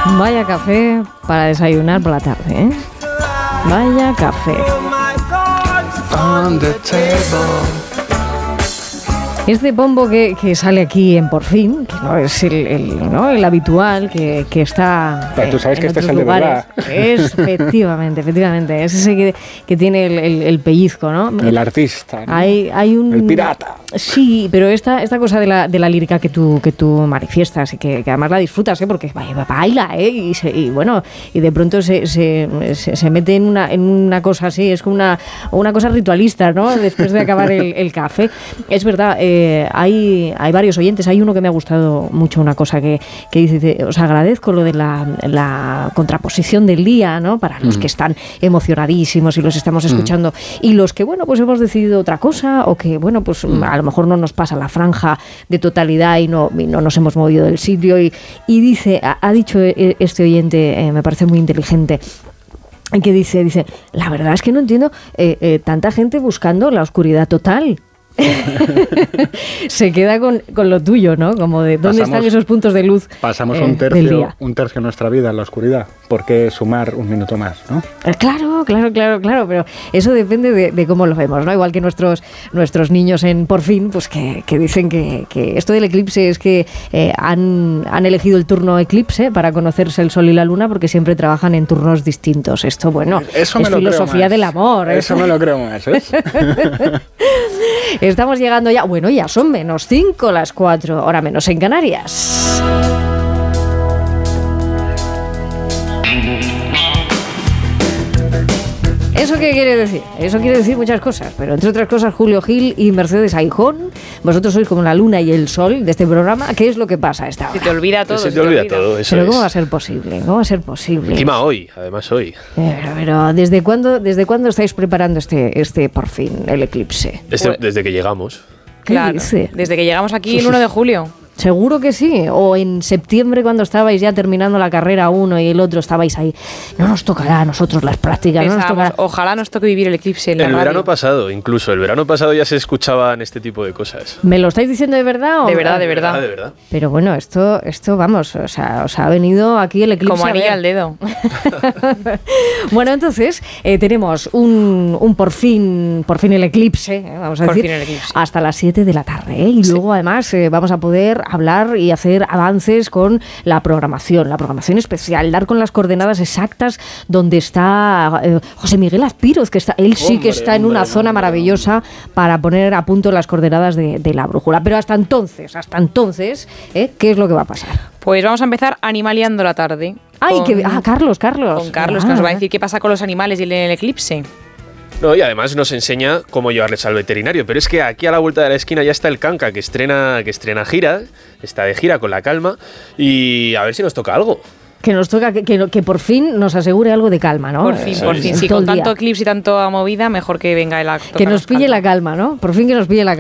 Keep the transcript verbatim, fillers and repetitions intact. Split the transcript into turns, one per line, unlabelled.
Vaya café para desayunar por la tarde, ¿eh? Vaya café. Este pombo que, que sale aquí en Por Fin, que no es el, el, ¿no? el habitual, que, que está.
Pero tú sabes
en
que este es el de
lugares.
verdad.
Es, efectivamente, efectivamente. Es ese que, que tiene el, el, el pellizco, ¿no?
El artista, ¿no?
Hay, hay un,
el pirata.
Sí, pero esta, esta cosa de la, de la lírica que tú, que tú manifiestas y que, que además la disfrutas, ¿eh? Porque baila, ¿eh? Y, se, y bueno, y de pronto se, se, se, se mete en una, en una cosa así, es como una, una cosa ritualista, ¿no? Después de acabar el, el café. Es verdad, eh, hay, hay varios oyentes, hay uno que me ha gustado mucho, una cosa que, que dice, os agradezco lo de la, la contraposición del día, ¿no? Para los mm. que están emocionadísimos y los estamos escuchando, mm. y los que, bueno, pues hemos decidido otra cosa, o que, bueno, pues mm. a lo mejor no nos pasa la franja de totalidad y no, y no nos hemos movido del sitio. Y, y dice, ha, ha dicho este oyente, eh, me parece muy inteligente, que dice, dice, la verdad es que no entiendo eh, eh, tanta gente buscando la oscuridad total. Se queda con, con lo tuyo, ¿no? Como de dónde pasamos, están esos puntos de luz.
Pasamos
eh,
un tercio,
del día.
un tercio de nuestra vida en la oscuridad. ¿Por qué sumar un minuto más, no?
Eh, claro, claro, claro, claro. Pero eso depende de, de cómo lo vemos, ¿no? Igual que nuestros nuestros niños en Por Fin, pues que, que dicen que, que esto del eclipse es que eh, han, han elegido el turno eclipse para conocerse el sol y la luna porque siempre trabajan en turnos distintos. Esto, bueno,
eso
es filosofía del amor.
Eso me lo creo más, ¿eh?
Estamos llegando ya, bueno, ya son menos cinco las cuatro, hora menos en Canarias. ¿Eso qué quiere decir? Eso quiere decir muchas cosas, pero entre otras cosas, Julio Gil y Mercedes Aijón, vosotros sois como la luna y el sol de este programa. ¿Qué es lo que pasa a esta hora?
Se te olvida todo.
Se te,
se te
olvida,
olvida
todo, eso
Pero ¿cómo
es.
va a ser posible? ¿Cómo va a ser posible?
Encima hoy, además hoy.
Pero, pero ¿desde cuándo, desde cuándo estáis preparando este, este Por Fin, el eclipse?
Este,
Pues,
desde que llegamos.
¿Qué
claro,
dice?
desde que llegamos aquí el uno de julio.
Seguro que sí. O en septiembre, cuando estabais ya terminando la carrera uno y el otro estabais ahí. No nos tocará a nosotros las prácticas. No nos tocará.
Ojalá nos toque vivir el eclipse en la
El
radio.
verano pasado, incluso. El verano pasado ya se escuchaban este tipo de cosas.
¿Me lo estáis diciendo de verdad? O
De verdad, de verdad.
Ah, de verdad.
Pero bueno, esto, esto vamos, o sea, os ha venido aquí el eclipse.
Como anilla al dedo.
Bueno, entonces eh, tenemos un, un por fin, por fin el eclipse, eh, vamos a
Por
decir,
fin el eclipse.
hasta las siete de la tarde. ¿eh? Y
Sí.
luego además eh, vamos a poder hablar y hacer avances con la programación, la programación especial, dar con las coordenadas exactas donde está eh, José Miguel Azpiroz, que está, él sí
Hombre,
que está en una
hombre,
zona
hombre.
maravillosa para poner a punto las coordenadas de, de la brújula. Pero hasta entonces, hasta entonces, ¿eh? ¿qué es lo que va a pasar?
Pues vamos a empezar animaleando la tarde.
Ay,
con,
que, ah, Carlos, Carlos.
Con Carlos,
ah.
que nos va a decir qué pasa con los animales y el, el eclipse.
No, y además nos enseña cómo llevarles al veterinario. Pero es que aquí a la vuelta de la esquina ya está el Canca, que estrena, que estrena gira, está de gira con La Calma, y a ver si nos toca algo.
Que nos toca, que, que, que por fin nos asegure algo de calma, ¿no?
Por fin,
Eso
por
es.
fin.
En
Sí,
todo
con
el día.
tanto eclipse y tanta movida, mejor que venga el acto.
Que nos pille la calma, ¿no? Por fin que nos pille la calma.